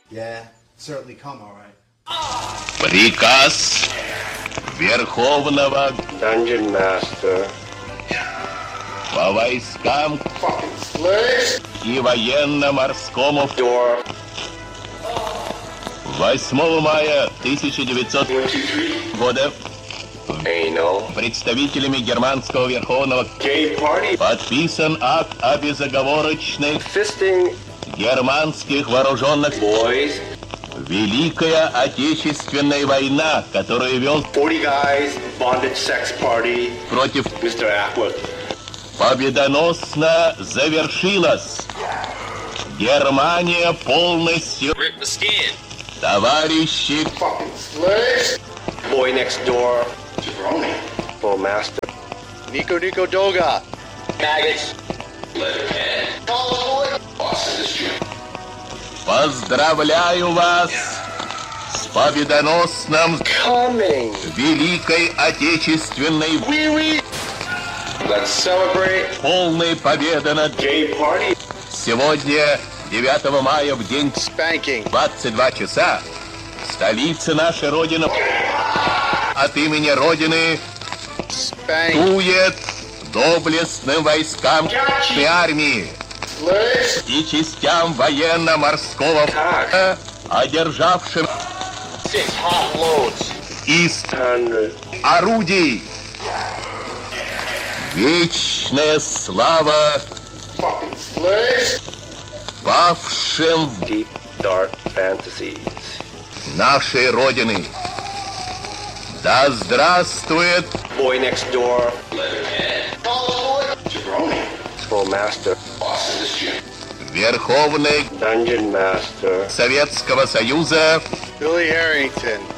Yeah, certainly come, all right. Приказ Верховного Dungeon Master. по войскам и военно-морскому Door. 8 мая 1900 года Anal. представителями германского верховного Gay party. подписан акт о безоговорочной Fisting германских вооруженных boys. Великая Отечественная война, которую вел 40 guys. Bondage sex party. против Mr. Atwood. победоносно завершилась. Германия полностью, Rip the skin. товарищи, Boy next door. Jabroni. Full master. Nico Doga. Maggots. Letterhead. Boss of the ship. поздравляю вас с победоносным Coming. Великой Отечественной Let's celebrate. полной победы над Gay party. сегодня, 9 мая, в день Spanking. 22 часа, столица нашей Родины от имени Родины Spank. тует доблестным войскам и армии и частям военно-морского флота, одержавшим 6 hot loads. из 100. орудий. Вечная слава павшим в Deep dark fantasies. нашей Родины. Да здравствует Boy next door. Letterhead. Jabroni. Full master. Boss of the ship. Верховный Dungeon Master. Советского Союза Billy Harrington.